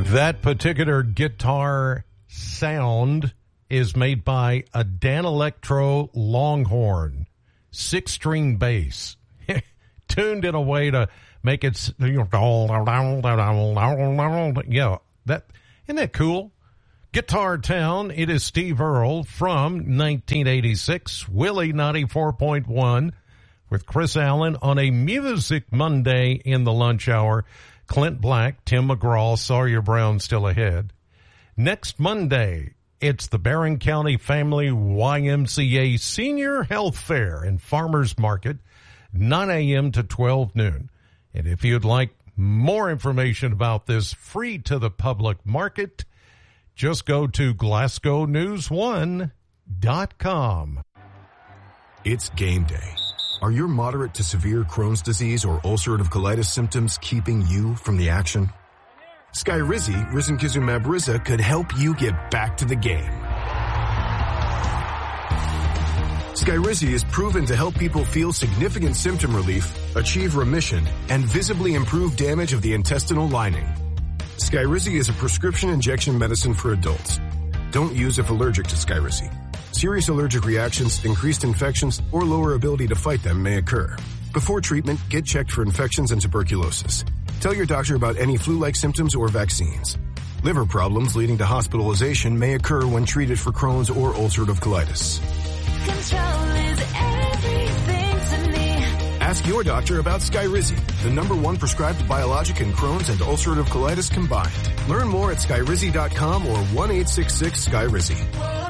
That particular guitar sound is made by a Dan Electro Longhorn 6-string bass, tuned in a way to make it, yeah, that, isn't that cool? Guitar Town, it is Steve Earle from 1986, Willie 94.1 with Chris Allen on a Music Monday in the lunch hour. Clint Black, Tim McGraw, Sawyer Brown still ahead. Next Monday, it's the Barron County Family YMCA Senior Health Fair and Farmers Market, 9 a.m. to 12 noon. And if you'd like more information about this free to the public market, just go to GlasgowNews1.com. It's game day. Are your moderate to severe Crohn's disease or ulcerative colitis symptoms keeping you from the action? Skyrizi, risankizumab Riza, could help you get back to the game. Skyrizi is proven to help people feel significant symptom relief, achieve remission, and visibly improve damage of the intestinal lining. Skyrizi is a prescription injection medicine for adults. Don't use if allergic to Skyrizi. Serious allergic reactions, increased infections, or lower ability to fight them may occur. Before treatment, get checked for infections and tuberculosis. Tell your doctor about any flu-like symptoms or vaccines. Liver problems leading to hospitalization may occur when treated for Crohn's or ulcerative colitis. Control is everything to me. Ask your doctor about Skyrizi, the #1 prescribed biologic in Crohn's and ulcerative colitis combined. Learn more at skyrizi.com or 1-866-SKYRIZI.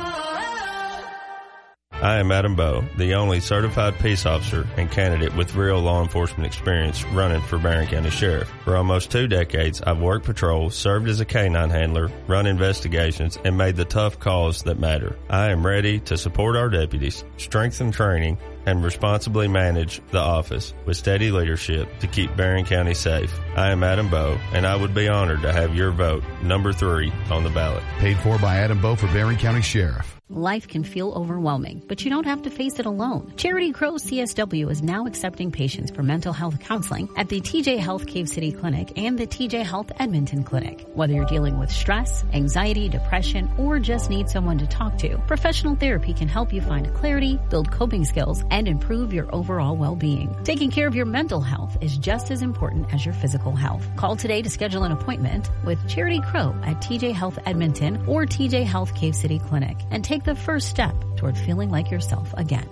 I am Adam Bowe, the only certified peace officer and candidate with real law enforcement experience running for Barron County Sheriff. For almost 2 decades, I've worked patrols, served as a canine handler, run investigations, and made the tough calls that matter. I am ready to support our deputies, strengthen training, and responsibly manage the office with steady leadership to keep Barron County safe. I am Adam Bowe, and I would be honored to have your vote, number 3, on the ballot. Paid for by Adam Bowe for Barron County Sheriff. Life can feel overwhelming, but you don't have to face it alone. Charity Crow CSW is now accepting patients for mental health counseling at the TJ Health Cave City Clinic and the TJ Health Edmonton Clinic. Whether you're dealing with stress, anxiety, depression, or just need someone to talk to, professional therapy can help you find clarity, build coping skills, and improve your overall well-being. Taking care of your mental health is just as important as your physical health. Call today to schedule an appointment with Charity Crow at TJ Health Edmonton or TJ Health Cave City Clinic and take the first step toward feeling like yourself again.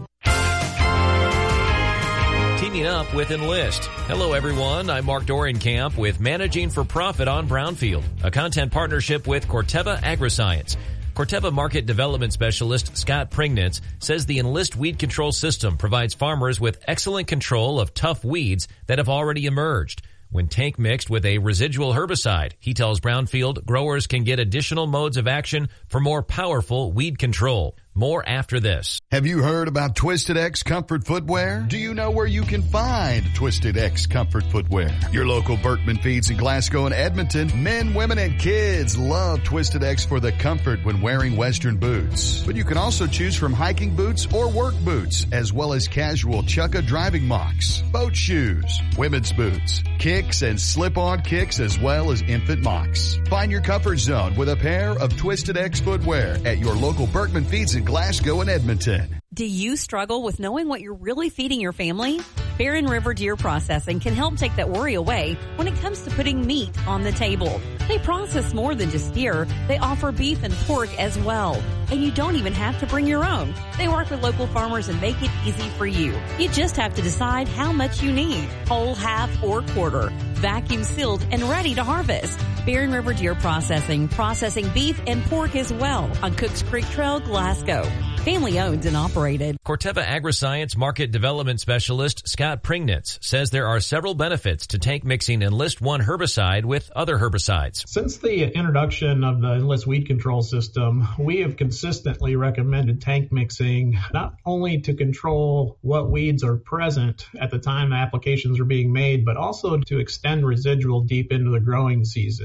Teaming up with Enlist. Hello, everyone. I'm Mark Dorenkamp with Managing for Profit on Brownfield, a content partnership with Corteva Agriscience. Corteva Market Development Specialist Scott Pringnitz says the Enlist weed control system provides farmers with excellent control of tough weeds that have already emerged. When tank mixed with a residual herbicide, he tells Brownfield growers can get additional modes of action for more powerful weed control. More after this. Have you heard about Twisted X Comfort Footwear? Do you know where you can find Twisted X Comfort Footwear? Your local Berkman Feeds in Glasgow and Edmonton. Men, women, and kids love Twisted X for the comfort when wearing Western boots. But you can also choose from hiking boots or work boots, as well as casual Chukka driving mocks, boat shoes, women's boots, kicks, and slip-on kicks, as well as infant mocks. Find your comfort zone with a pair of Twisted X footwear at your local Berkman Feeds in Glasgow and Edmonton. Do you struggle with knowing what you're really feeding your family? Barron River Deer Processing can help take that worry away when it comes to putting meat on the table. They process more than just deer. They offer beef and pork as well. And you don't even have to bring your own. They work with local farmers and make it easy for you. You just have to decide how much you need. Whole, half, or quarter. Vacuum sealed and ready to harvest. Barron River Deer Processing, processing beef and pork as well on Cooks Creek Trail, Glasgow. Family owned and operated. Corteva Agriscience Market Development Specialist Scott Pringnitz says there are several benefits to tank mixing Enlist One herbicide with other herbicides. Since the introduction of the Enlist weed control system, we have consistently recommended tank mixing not only to control what weeds are present at the time the applications are being made, but also to extend residual deep into the growing season.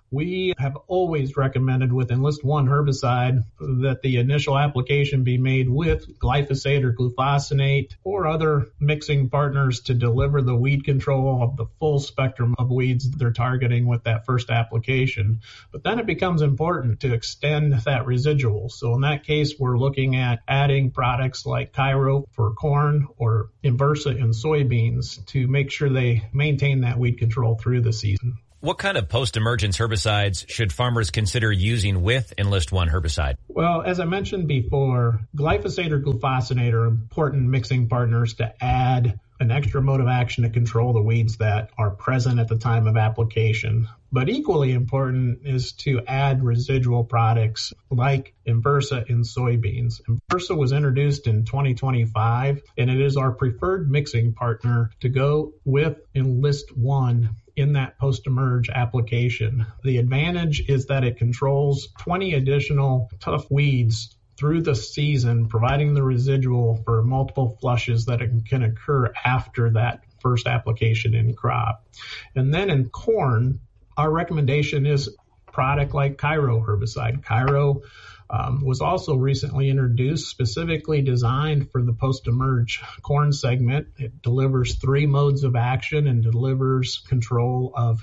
We have always recommended with Enlist One herbicide that the initial application be made with glyphosate or glufosinate or other mixing partners to deliver the weed control of the full spectrum of weeds they're targeting with that first application. But then it becomes important to extend that residual. So in that case, we're looking at adding products like Cairo for corn or Inversa in soybeans to make sure they maintain that weed control through the season. What kind of post-emergence herbicides should farmers consider using with Enlist One herbicide? Well, as I mentioned before, glyphosate or glufosinate are important mixing partners to add an extra mode of action to control the weeds that are present at the time of application. But equally important is to add residual products like Inversa in soybeans. Inversa was introduced in 2025, and it is our preferred mixing partner to go with Enlist One in that post-emerge application. The advantage is that it controls 20 additional tough weeds through the season, providing the residual for multiple flushes that can occur after that first application in crop. And then in corn, our recommendation is a product like Cairo herbicide. Cairo was also recently introduced, specifically designed for the post-emerge corn segment. It delivers 3 modes of action and delivers control of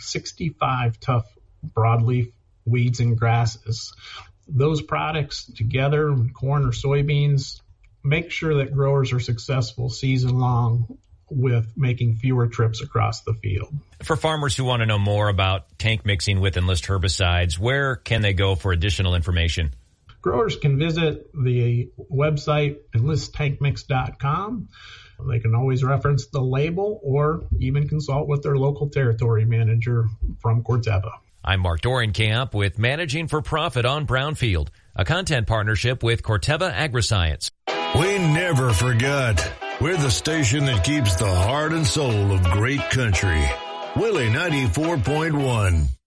65 tough broadleaf weeds and grasses. Those products together, corn or soybeans, make sure that growers are successful season long with making fewer trips across the field. For farmers who want to know more about tank mixing with Enlist herbicides, where can they go for additional information? Growers can visit the website enlisttankmix.com. They can always reference the label or even consult with their local territory manager from Corteva. I'm Mark Dorenkamp with Managing for Profit on Brownfield, a content partnership with Corteva Agriscience. We never forgot. We're the station that keeps the heart and soul of great country. Willie 94.1.